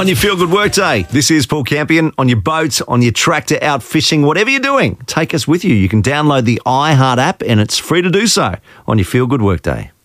On your Feel Good Workday, this is Paul Campion. On your boat, on your tractor, out fishing, whatever you're doing, take us with you. You can download the iHeart app and it's free to do so on your Feel Good Workday.